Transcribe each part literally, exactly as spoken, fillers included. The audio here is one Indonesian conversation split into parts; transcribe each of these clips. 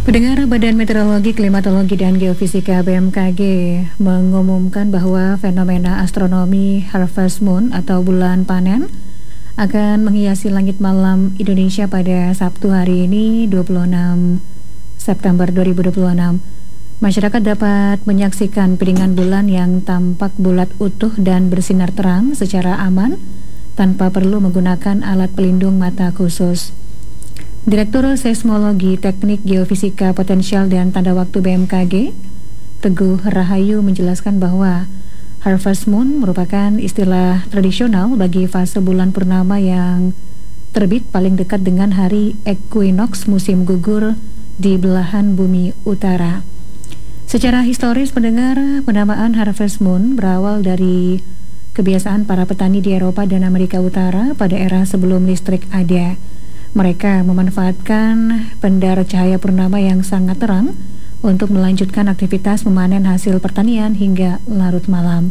Pendengar, Badan Meteorologi, Klimatologi, dan Geofisika B M K G mengumumkan bahwa fenomena astronomi harvest moon atau bulan panen akan menghiasi langit malam Indonesia pada Sabtu hari ini dua puluh enam September dua ribu dua puluh enam. Masyarakat dapat menyaksikan piringan bulan yang tampak bulat utuh dan bersinar terang secara aman tanpa perlu menggunakan alat pelindung mata khusus. Direktur Seismologi, Teknik Geofisika Potensial dan Tanda Waktu B M K G, Teguh Rahayu menjelaskan bahwa harvest moon merupakan istilah tradisional bagi fase bulan purnama yang terbit paling dekat dengan hari equinox musim gugur di belahan bumi utara. Secara historis, pendengar, penamaan harvest moon berawal dari kebiasaan para petani di Eropa dan Amerika Utara pada era sebelum listrik ada. Mereka memanfaatkan pendar cahaya purnama yang sangat terang untuk melanjutkan aktivitas memanen hasil pertanian hingga larut malam.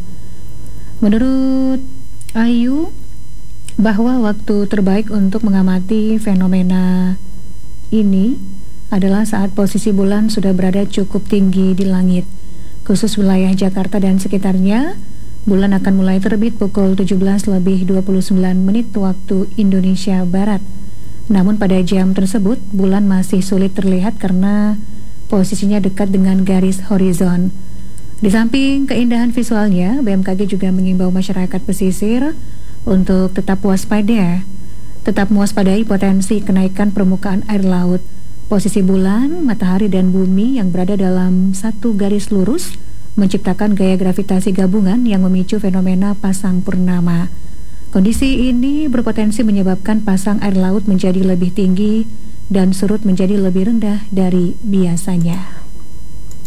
Menurut Ayu, bahwa waktu terbaik untuk mengamati fenomena ini adalah saat posisi bulan sudah berada cukup tinggi di langit. Khusus wilayah Jakarta dan sekitarnya, bulan akan mulai terbit pukul tujuh belas lebih dua puluh sembilan menit waktu Indonesia Barat. Namun pada jam tersebut, bulan masih sulit terlihat karena posisinya dekat dengan garis horizon. Di samping keindahan visualnya, B M K G juga mengimbau masyarakat pesisir untuk tetap waspada, tetap mewaspadai potensi kenaikan permukaan air laut. Posisi bulan, matahari, dan bumi yang berada dalam satu garis lurus menciptakan gaya gravitasi gabungan yang memicu fenomena pasang purnama. Kondisi ini berpotensi menyebabkan pasang air laut menjadi lebih tinggi dan surut menjadi lebih rendah dari biasanya.